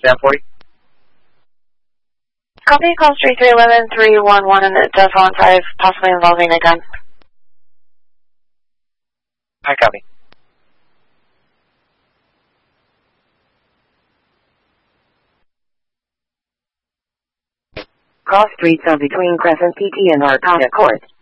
1040. Copy, call street 311-311 at 5, possibly involving a gun. Hi, copy. Cross streets are between Crescent PT and Arcata Court.